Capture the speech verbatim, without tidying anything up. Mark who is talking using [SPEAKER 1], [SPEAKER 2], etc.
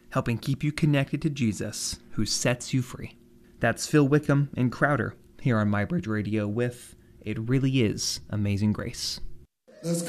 [SPEAKER 1] helping keep you connected to Jesus, who sets you free. That's Phil Wickham and Crowder here on MyBridge Radio with It Really Is Amazing Grace.
[SPEAKER 2] Let's